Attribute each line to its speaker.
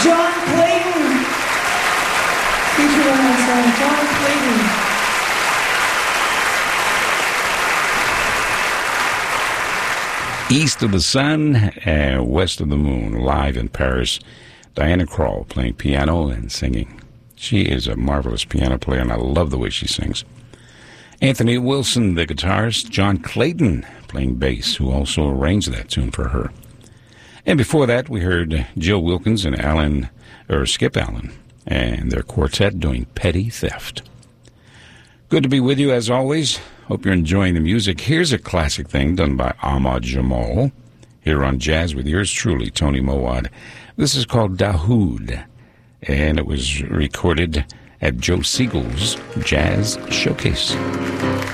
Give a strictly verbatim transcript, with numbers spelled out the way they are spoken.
Speaker 1: John Clayton. Featured on that song, John Clayton.
Speaker 2: East of the Sun and West of the Moon, live in Paris. Diana Krall playing piano and singing. She is a marvelous piano player, and I love the way she sings. Anthony Wilson, the guitarist. John Clayton playing bass, who also arranged that tune for her. And before that, we heard Jill Wilkins and Alan, or Skip Allen, and their quartet doing Petty Theft. Good to be with you as always. Hope you're enjoying the music. Here's a classic thing done by Ahmad Jamal here on Jazz with yours truly, Tony Mowat. This is called Dahoud, and it was recorded at Joe Siegel's Jazz Showcase.